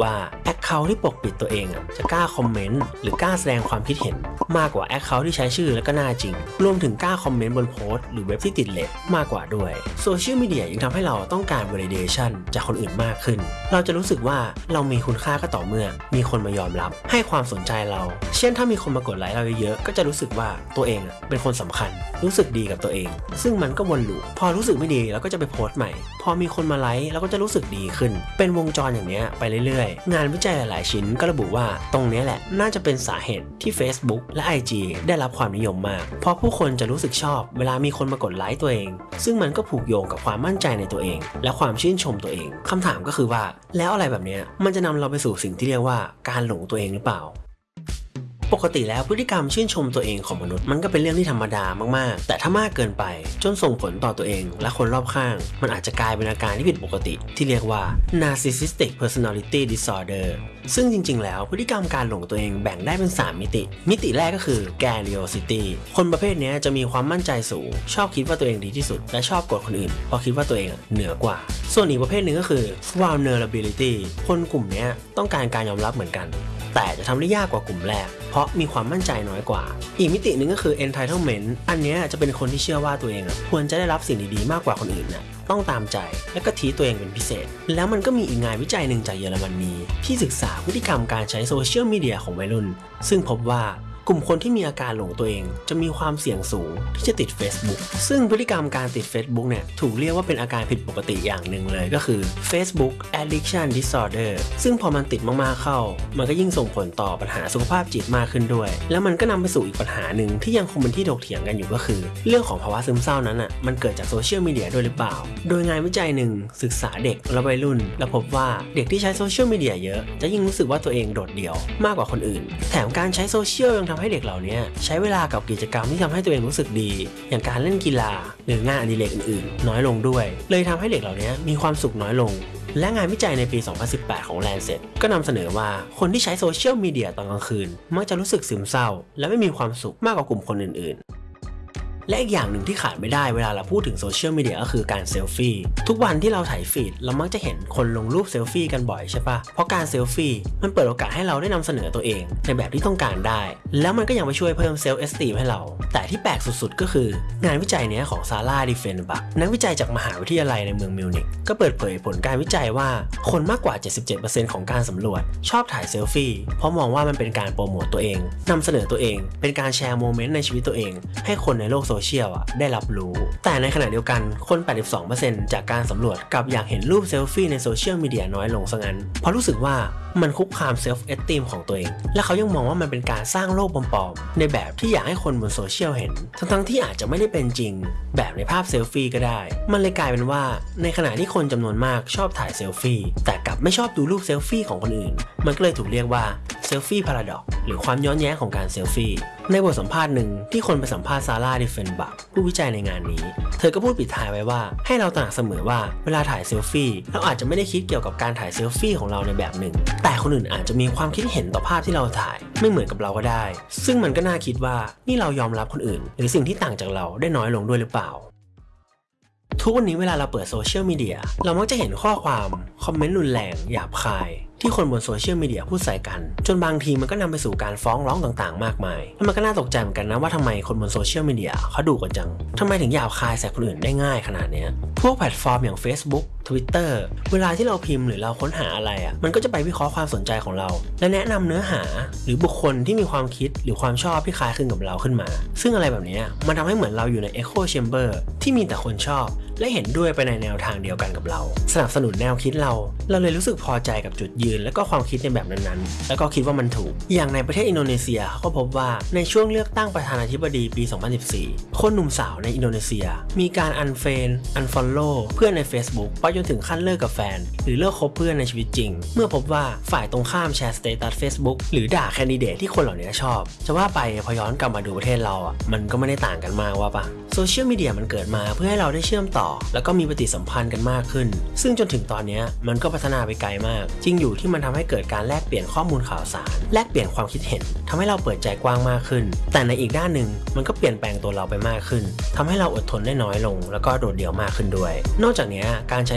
ว่าแอคเคาท์ที่ปกปิดตัวเองจะกล้าคอมเมนต์หรือกล้าแสดงความคิดเห็นมากกว่าแอคเคาท์ที่ใช้ชื่อและก็หน้าจริงรวมถึงกล้าคอมเมนต์บนโพสต์หรือเว็บที่ติดเรทมากกว่าด้วยโซเชียลมีเดียยังทำให้เราต้องการ validation จากคนอื่นมากขึ้นเราจะรู้สึกว่าเรามีคุณค่าก็ต่อเมื่อมีคนมายอมรับให้ความสนใจเราเช่นถ้ามีคนมากดไลค์เราเยอะๆก็จะรู้สึกว่าตัวเองเป็นคนสำคัญรู้สึกดีกับตัวเองซึ่งมันก็วนลูปพอรู้สึกไม่ดีเราก็จะไปโพสต์ใหม่พอมีคนมาไลค์เราก็จะรู้สึกดีขึ้นเป็นวงจรอย่างนี้ไปเรื่อยๆงานวิจัยหลายๆชิ้นก็ระบุว่าตรงนี้แหละน่าจะเป็นสาเหตุที่ Facebook และ IG ได้รับความนิยมมากเพราะผู้คนจะรู้สึกชอบเวลามีคนมากดไลค์ตัวเองซึ่งมันก็ผูกโยงกับความมั่นใจในตัวเองและความชื่นชมตัวเองคำถามก็คือว่าแล้วอะไรแบบนี้มันจะนำเราไปสู่สิ่งที่เรียกว่าการหลงตัวเองหรือเปล่าปกติแล้วพฤติกรรมชื่นชมตัวเองของมนุษย์มันก็เป็นเรื่องที่ธรรมดามากๆแต่ถ้ามากเกินไปจนส่งผลต่อตัวเองและคนรอบข้างมันอาจจะกลายเป็นอาการที่ผิดปกติที่เรียกว่า narcissistic personality disorder ซึ่งจริงๆแล้วพฤติกรรมการหลงตัวเองแบ่งได้เป็น3มิติแรกก็คือ grandiosity คนประเภทนี้จะมีความมั่นใจสูงชอบคิดว่าตัวเองดีที่สุดและชอบกดคนอื่นเพราะคิดว่าตัวเองเหนือกว่าส่วนอีกประเภทหนึ่งก็คือ vulnerability คนกลุ่มนี้ต้องการการยอมรับเหมือนกันแต่จะทำได้ยากกว่ากลุ่มแรกเพราะมีความมั่นใจน้อยกว่าอีกมิติหนึ่งก็คือ entitlement อันนี้จะเป็นคนที่เชื่อว่าตัวเองควรจะได้รับสิ่งดีๆมากกว่าคนอื่นต้องตามใจและก็ทีตัวเองเป็นพิเศษแล้วมันก็มีอีกงานวิจัยหนึ่งจากเยอรมนีที่ศึกษาพฤติกรรมการใช้โซเชียลมีเดียของวัยรุ่นซึ่งพบว่ากลุ่มคนที่มีอาการหลงตัวเองจะมีความเสี่ยงสูงที่จะติด Facebook ซึ่งพฤติกรรมการติด Facebook ถูกเรียกว่าเป็นอาการผิดปกติอย่างหนึ่งเลยก็คือ Facebook Addiction Disorder ซึ่งพอมันติดมากๆเข้ามันก็ยิ่งส่งผลต่อปัญหาสุขภาพจิตมากขึ้นด้วยแล้วมันก็นำไปสู่อีกปัญหาหนึ่งที่ยังคงเป็นที่ถกเถียงกันอยู่ก็คือเรื่องของภาวะซึมเศร้านั้นมันเกิดจากโซเชียลมีเดียด้วยหรือเปล่าโดยงานวิจัยหนึ่งศึกษาเด็กและวัยรุ่นและพบว่าเด็กที่ใช้โซเชียลมีเดียเยอะจะยิ่งรู้สึกว่าตัวเองโดดเดี่ยวมากกว่าคนอื่นแถมการใช้โซเชียลยังทำให้เด็กเหล่านี้ใช้เวลากับกิจกรรมที่ทำให้ตัวเองรู้สึกดีอย่างการเล่นกีฬาหรืองานอดิเรกอื่นๆน้อยลงด้วยเลยทำให้เด็กเหล่านี้มีความสุขน้อยลงและงานวิจัยในปี 2018 ของ Lancet ก็นำเสนอว่าคนที่ใช้โซเชียลมีเดียตอนกลางคืนมักจะรู้สึกซึมเศร้าและไม่มีความสุขมากกว่ากลุ่มคนอื่นๆและอีกอย่างหนึ่งที่ขาดไม่ได้เวลาเราพูดถึงโซเชียลมีเดียก็คือการเซลฟี่ทุกวันที่เราถ่ายฟีดเรามักจะเห็นคนลงรูปเซลฟี่กันบ่อยใช่ปะเพราะการเซลฟี่มันเปิดโอกาสให้เราได้นำเสนอตัวเองในแบบที่ต้องการได้แล้วมันก็ยังไปช่วยเพิ่มเซลฟ์เอสตีมให้เราแต่ที่แปลกสุดๆก็คืองานวิจัยนี้ของซาร่าดิเฟนบักนักวิจัยจากมหาวิทยาลัยในเมืองมิวนิกก็เปิดเผยผลการวิจัยว่าคนมากกว่า 77% ของการสำรวจชอบถ่ายเซลฟี่เพราะมองว่ามันเป็นการโปรโมตตัวเองนำเสนอตัวเองเป็นการแชร์โมเมนต์ในชีวิตตัวเองให้คนในโลกโซเชียลได้รับรู้แต่ในขณะเดียวกันคน 82% จากการสำรวจกลับอยากเห็นรูปเซลฟี่ในโซเชียลมีเดียน้อยลงซะงั้นเพราะรู้สึกว่ามันคุกคามเซลฟ์เอสตีมของตัวเองและเขายังมองว่ามันเป็นการสร้างโลกปลอมๆในแบบที่อยากให้คนบนโซเชียลเห็นทั้งที่อาจจะไม่ได้เป็นจริงแบบในภาพเซลฟี่ก็ได้มันเลยกลายเป็นว่าในขณะที่คนจำนวนมากชอบถ่ายเซลฟี่แต่กลับไม่ชอบดูรูปเซลฟี่ของคนอื่นมันก็เลยถูกเรียกว่าเซลฟี่พาราดอกซ์หรือความย้อนแย้งของการเซลฟี่ในบทสัมภาษณ์หนึ่งที่คนไปสัมภาษณ์ซาร่าดิเฟนบักผู้วิจัยในงานนี้เธอก็พูดปิดท้ายไว้ว่าให้เราตระหนักเสมอว่าเวลาถ่ายเซลฟี่เราอาจจะไม่ได้คิดเกี่ยวกับการถ่ายเซลฟี่ของเราในแบบหนึ่งแต่คนอื่นอาจจะมีความคิดเห็นต่อภาพที่เราถ่ายไม่เหมือนกับเราก็ได้ซึ่งมันก็น่าคิดว่านี่เรายอมรับคนอื่นหรือสิ่งที่ต่างจากเราได้น้อยลงด้วยหรือเปล่าทุกวันนี้เวลาเราเปิดโซเชียลมีเดียเรามักจะเห็นข้อความคอมเมนต์รุนแรงหยาบคายที่คนบนโซเชียลมีเดียพูดใส่กันจนบางทีมันก็นำไปสู่การฟ้องร้องต่างๆมากมายแล้วมันก็น่าตกใจเหมือนกันนะว่าทำไมคนบนโซเชียลมีเดียเขาดุกันจังทำไมถึงหยาบคายใส่คนอื่นได้ง่ายขนาดนี้พวกแพลตฟอร์มอย่าง Facebook Twitter เวลาที่เราพิมพ์หรือเราค้นหาอะไรมันก็จะไปวิเคราะห์ความสนใจของเราและแนะนำเนื้อหาหรือบุคคลที่มีความคิดหรือความชอบที่คล้ายคลึงกับเราขึ้นมาซึ่งอะไรแบบนี้มันทำให้เหมือนเราอยู่ใน Echo Chamber ที่มีแต่คนชอบและเห็นด้วยไปในแนวทางเดียวกันกับเราสนับสนุนแนวคิดเราเลยรู้สึกพอใจกับจุดยืนและก็ความคิดในแบบนั้นๆแล้วก็คิดว่ามันถูกอย่างในประเทศอินโดนีเซียเขาก็พบว่าในช่วงเลือกตั้งประธานาธิบดีปี 2014 คนหนุ่มสาวในอินโดนีเซียมีการunfollow เพื่อนใน Facebook ไปจนถึงขั้นเลิกกับแฟนหรือเลิกคบเพื่อนในชีวิตจริงเมื่อพบว่าฝ่ายตรงข้ามแชร์สเตตัส Facebook หรือด่าแคนดิเดตที่คนเหล่านี้ชอบจะว่าไปพอย้อนกลับมาดูประเทศเรามันก็ไม่ได้ต่างกันมากว่าปะโซเชียลมีเดียมันเกิดมาเพื่อให้เราได้เชื่อมต่อแล้วก็มีปฏิสัมพันธ์กันมากขึ้นซึ่งจนถึงตอนนี้มันก็พัฒนาไปไกลมากจริงอยู่ที่มันทำให้เกิดการแลกเปลี่ยนข้อมูลข่าวสารแลกเปลี่ยนความคิดเห็นทำให้เราเปิดใจกว้างมากขึ้นแต่ในอีกด้านหนึ่งมันก็เปลี่ยนแปลงตัวเราไปมากขึ้นทำให้เราอดทนได้น้อยลงแล้วก็โดดเดี่ยวมากขึ้นด้วยนอกจากนี้การใช้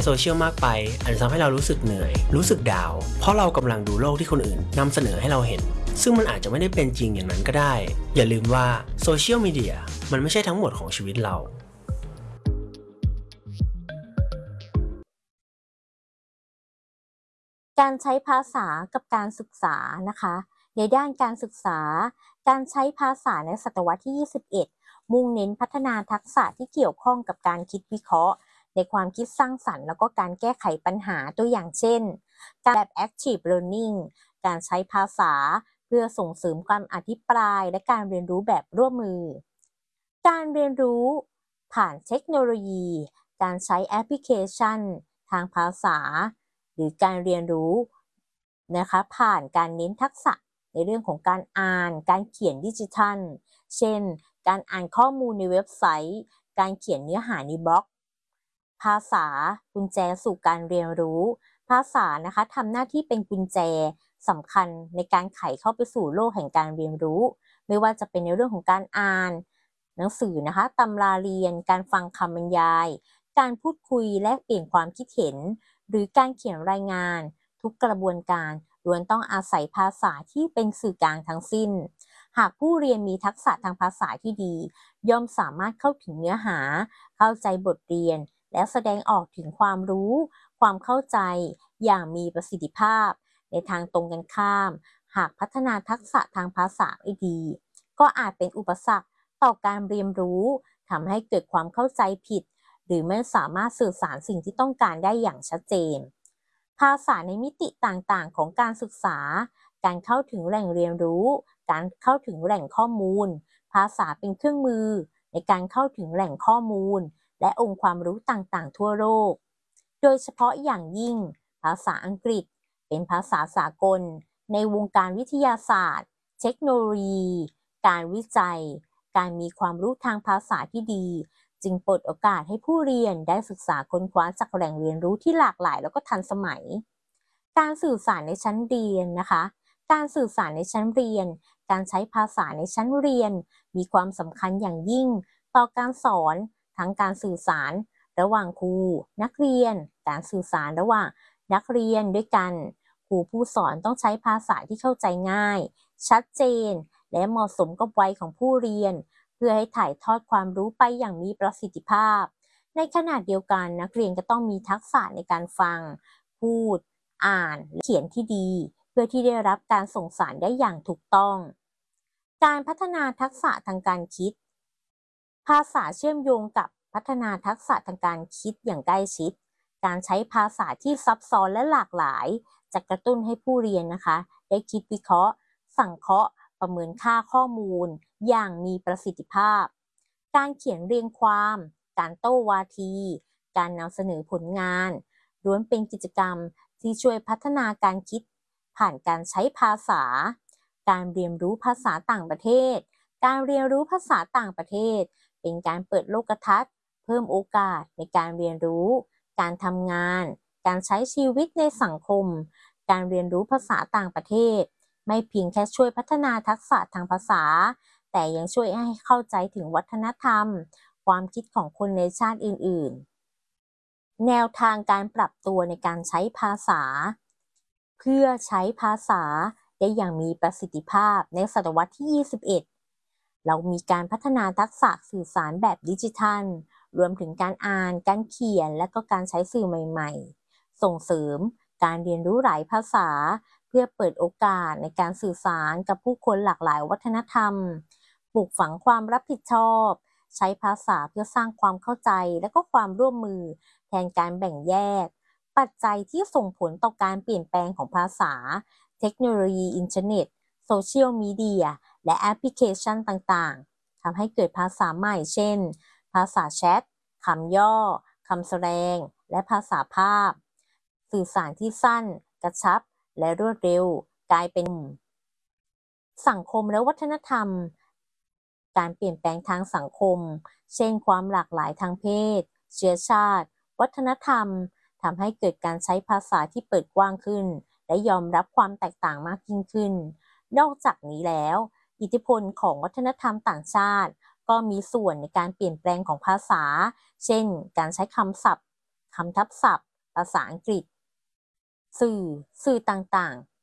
โซเชียลมากไปอาจจะทำให้เรารู้สึกเหนื่อยรู้สึกดาวน์เพราะเรากำลังดูโลกที่คนอื่นนำเสนอให้เราเห็นซึ่งมันอาจจะไม่ได้เป็นจริงอย่างนั้นก็ได้อย่าลืมว่าโซเชียลมีเดียมันไม่ใช่ทั้งหมดของชีวิตเราการใช้ภาษากับการศึกษานะคะในด้านการศึกษาการใช้ภาษาในศตวรรษที่ 21 มุ่งเน้นพัฒนาทักษะที่เกี่ยวข้องกับการคิดวิเคราะห์ในความคิดสร้างสรรค์แล้วก็การแก้ไขปัญหาตัวอย่างเช่นการแบบ active learning การใช้ภาษาเพื่อส่งเสริมความอธิปรายและการเรียนรู้แบบร่วมมือการเรียนรู้ผ่านเทคโนโลยีการใช้แอปพลิเคชันทางภาษาหรือการเรียนรู้นะคะผ่านการเน้นทักษะในเรื่องของการอ่านการเขียนดิจิทัลเช่นการอ่านข้อมูลในเว็บไซต์การเขียนเนื้อหาในบล็อกภาษากุญแจสู่การเรียนรู้ภาษานะคะทำหน้าที่เป็นกุญแจสำคัญในการไขเข้าไปสู่โลกแห่งการเรียนรู้ไม่ว่าจะเป็นในเรื่องของการอ่านหนังสือนะคะตำราเรียนการฟังคำบรรยายการพูดคุยแลกเปลี่ยนความคิดเห็นหรือการเขียนรายงานทุกกระบวนการล้วนต้องอาศัยภาษาที่เป็นสื่อกลางทั้งสิ้นหากผู้เรียนมีทักษะทางภาษาที่ดีย่อมสามารถเข้าถึงเนื้อหาเข้าใจบทเรียนและแสดงออกถึงความรู้ความเข้าใจอย่างมีประสิทธิภาพในทางตรงกันข้ามหากพัฒนาทักษะทางภาษาไม่ดีก็อาจเป็นอุปสรรคต่อการเรียนรู้ทำให้เกิดความเข้าใจผิดหรือไม่สามารถสื่อสารสิ่งที่ต้องการได้อย่างชัดเจนภาษาในมิติต่างๆของการศึกษาการเข้าถึงแหล่งเรียนรู้การเข้าถึงแหล่งข้อมูลภาษาเป็นเครื่องมือในการเข้าถึงแหล่งข้อมูลและองค์ความรู้ต่างๆทั่วโลกโดยเฉพาะอย่างยิ่งภาษาอังกฤษเป็นภาษาสากลในวงการวิทยาศาสตร์เทคโนโลยีการวิจัยการมีความรู้ทางภาษาที่ดีจึงเปิดโอกาสให้ผู้เรียนได้ศึกษาค้นคว้าจากแหล่งเรียนรู้ที่หลากหลายแล้วก็ทันสมัยการสื่อสารในชั้นเรียนนะคะการสื่อสารในชั้นเรียนการใช้ภาษาในชั้นเรียนมีความสำคัญอย่างยิ่งต่อการสอนทั้งการสื่อสารระหว่างครูนักเรียนการสื่อสารระหว่างนักเรียนด้วยกันครูผู้สอนต้องใช้ภาษาที่เข้าใจง่ายชัดเจนและเหมาะสมกับวัยของผู้เรียนเพื่อให้ถ่ายทอดความรู้ไปอย่างมีประสิทธิภาพในขณะเดียวกันนักเรียนก็ต้องมีทักษะในการฟังพูดอ่านและเขียนที่ดีเพื่อที่ได้รับการส่งสารได้อย่างถูกต้องการพัฒนาทักษะทางการคิดภาษาเชื่อมโยงกับพัฒนาทักษะทางการคิดอย่างใกล้ชิดการใช้ภาษาที่ซับซ้อนและหลากหลายจะกระตุ้นให้ผู้เรียนนะคะได้คิดวิเคราะห์สังเคราะห์ประเมินค่าข้อมูลอย่างมีประสิทธิภาพการเขียนเรียงความการโต้วาทีการนำเสนอผลงานล้วนเป็นกิจกรรมที่ช่วยพัฒนาการคิดผ่านการใช้ภาษาการเรียนรู้ภาษาต่างประเทศการเรียนรู้ภาษาต่างประเทศเป็นการเปิดโลกทัศน์เพิ่มโอกาสในการเรียนรู้การทำงานการใช้ชีวิตในสังคมการเรียนรู้ภาษาต่างประเทศไม่เพียงแค่ช่วยพัฒนาทักษะทางภาษาแต่ยังช่วยให้เข้าใจถึงวัฒนธรรมความคิดของคนในชาติอื่นๆแนวทางการปรับตัวในการใช้ภาษาเพื่อใช้ภาษาได้อย่างมีประสิทธิภาพในศตวรรษที่ 21เรามีการพัฒนาทักษะสื่อสารแบบดิจิทัลรวมถึงการอ่านการเขียนและก็การใช้สื่อใหม่ๆส่งเสริมการเรียนรู้หลายภาษาเพื่อเปิดโอกาสในการสื่อสารกับผู้คนหลากหลายวัฒนธรรมปลูกฝังความรับผิดชอบใช้ภาษาเพื่อสร้างความเข้าใจและก็ความร่วมมือแทนการแบ่งแยกปัจจัยที่ส่งผลต่อการเปลี่ยนแปลงของภาษาเทคโนโลยีอินเทอร์เน็ตโซเชียลมีเดียและแอปพลิเคชันต่างๆทำให้เกิดภาษาใหม่เช่นภาษาแชทคำย่อคำแสดงและภาษาภาพสื่อสารที่สั้นกระชับและรวดเร็วกลายเป็นสังคมและวัฒนธรรมการเปลี่ยนแปลงทางสังคมเช่นความหลากหลายทางเพศเชื้อชาติวัฒนธรรมทำให้เกิดการใช้ภาษาที่เปิดกว้างขึ้นและยอมรับความแตกต่างมากยิ่งขึ้นนอกจากนี้แล้วอิทธิพลของวัฒนธรรมต่างชาติก็มีส่วนในการเปลี่ยนแปลงของภาษาเช่นการใช้คำศัพท์คำทับศัพท์ภาษาอังกฤษ สื่อต่าง